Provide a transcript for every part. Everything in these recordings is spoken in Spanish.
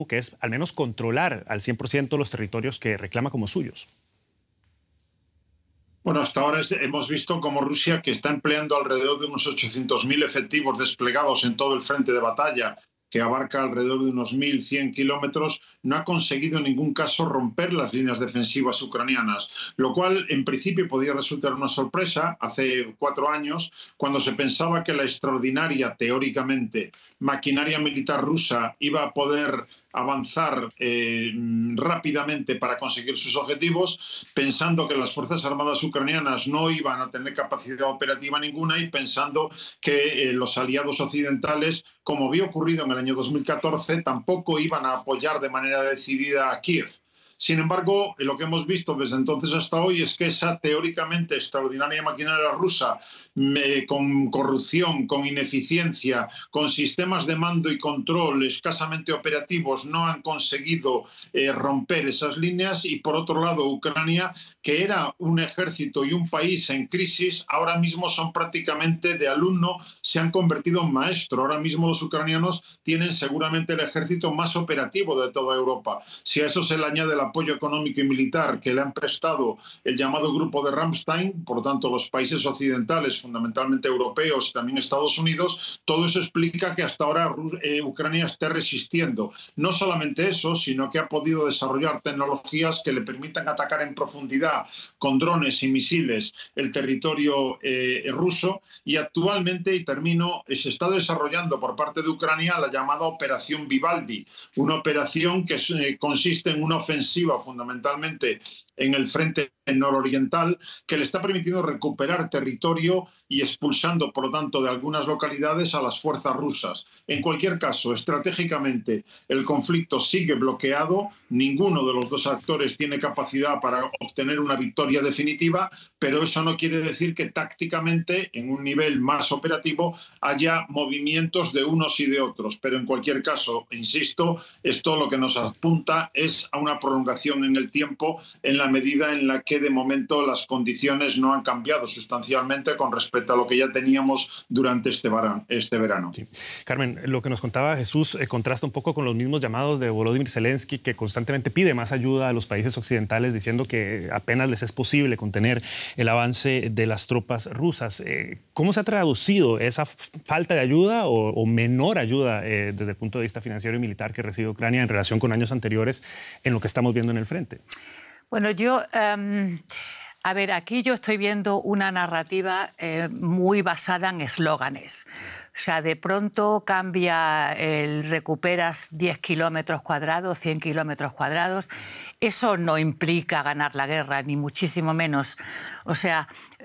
que es al menos controlar al 100% los territorios que reclama como suyos. Bueno, hasta ahora hemos visto cómo Rusia, que está empleando alrededor de unos 800.000 efectivos desplegados en todo el frente de batalla, que abarca alrededor de unos 1.100 kilómetros, no ha conseguido en ningún caso romper las líneas defensivas ucranianas, lo cual en principio podía resultar una sorpresa hace 4 años, cuando se pensaba que la extraordinaria, teóricamente, maquinaria militar rusa iba a poder avanzar rápidamente para conseguir sus objetivos, pensando que las Fuerzas Armadas ucranianas no iban a tener capacidad operativa ninguna y pensando que los aliados occidentales, como había ocurrido en el año 2014, tampoco iban a apoyar de manera decidida a Kiev. Sin embargo, lo que hemos visto desde entonces hasta hoy es que esa teóricamente extraordinaria maquinaria rusa, con corrupción, con ineficiencia, con sistemas de mando y control escasamente operativos, no han conseguido romper esas líneas. Y por otro lado, Ucrania, que era un ejército y un país en crisis, ahora mismo son prácticamente de alumno, se han convertido en maestro. Ahora mismo los ucranianos tienen seguramente el ejército más operativo de toda Europa. Si a eso se le añade la apoyo económico y militar que le han prestado el llamado grupo de Ramstein, por lo tanto los países occidentales, fundamentalmente europeos y también Estados Unidos, todo eso explica que hasta ahora Ucrania esté resistiendo. No solamente eso, sino que ha podido desarrollar tecnologías que le permitan atacar en profundidad con drones y misiles el territorio ruso, y actualmente, y termino, se está desarrollando por parte de Ucrania la llamada Operación Vivaldi, una operación que consiste en una ofensiva fundamentalmente en el frente nororiental, que le está permitiendo recuperar territorio y expulsando, por lo tanto, de algunas localidades a las fuerzas rusas. En cualquier caso, estratégicamente, el conflicto sigue bloqueado, ninguno de los dos actores tiene capacidad para obtener una victoria definitiva, pero eso no quiere decir que tácticamente, en un nivel más operativo, haya movimientos de unos y de otros. Pero en cualquier caso, insisto, esto lo que nos apunta es a una prolongación en el tiempo, en la medida en la que de momento las condiciones no han cambiado sustancialmente con respecto a lo que ya teníamos durante este verano. Sí. Carmen, lo que nos contaba Jesús contrasta un poco con los mismos llamados de Volodymyr Zelensky, que constantemente pide más ayuda a los países occidentales, diciendo que apenas les es posible contener el avance de las tropas rusas. ¿Cómo se ha traducido esa falta de ayuda o menor ayuda desde el punto de vista financiero y militar que recibe Ucrania en relación con años anteriores en lo que estamos viendo en el frente? Bueno, a ver, aquí yo estoy viendo una narrativa muy basada en eslóganes. O sea, de pronto cambia el recuperas 10 kilómetros cuadrados, 100 kilómetros cuadrados. Eso no implica ganar la guerra, ni muchísimo menos. O sea,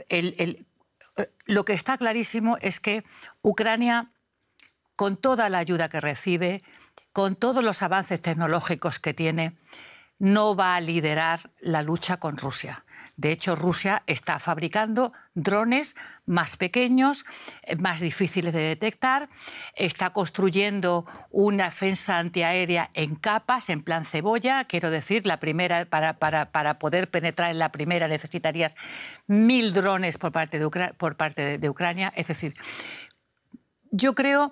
lo que está clarísimo es que Ucrania, con toda la ayuda que recibe, con todos los avances tecnológicos que tiene, no va a liderar la lucha con Rusia. De hecho, Rusia está fabricando drones más pequeños, más difíciles de detectar, está construyendo una defensa antiaérea en capas, en plan cebolla. Quiero decir, la primera, para poder penetrar en la primera necesitarías 1.000 drones por parte de Ucrania. Es decir, yo creo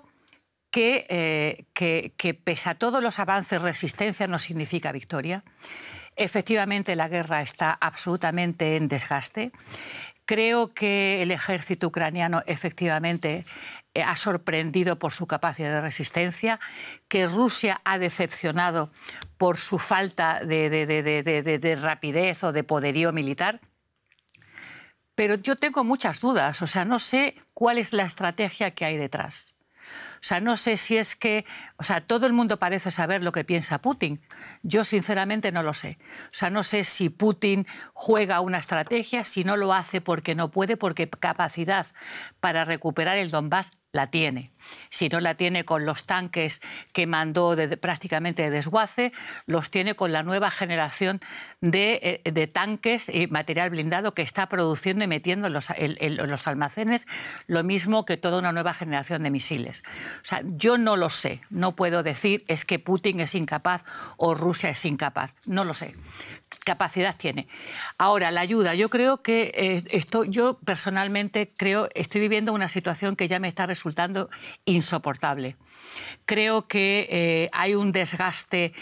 que pese a todos los avances, resistencia no significa victoria. Efectivamente, la guerra está absolutamente en desgaste. Creo que el ejército ucraniano efectivamente ha sorprendido por su capacidad de resistencia, que Rusia ha decepcionado por su falta de rapidez o de poderío militar. Pero yo tengo muchas dudas, o sea, no sé cuál es la estrategia que hay detrás. O sea, no sé si es que... O sea, todo el mundo parece saber lo que piensa Putin. Yo, sinceramente, no lo sé. O sea, no sé si Putin juega una estrategia, si no lo hace porque no puede, porque capacidad para recuperar el Donbass la tiene. Si no la tiene con los tanques que mandó prácticamente de desguace, los tiene con la nueva generación de tanques y material blindado que está produciendo y metiendo en los almacenes, lo mismo que toda una nueva generación de misiles. O sea, yo no lo sé. No puedo decir es que Putin es incapaz o Rusia es incapaz. No lo sé. Capacidad tiene. Ahora, la ayuda. Yo creo que yo personalmente estoy viviendo una situación que ya me está resultando insoportable. Creo que hay un desgaste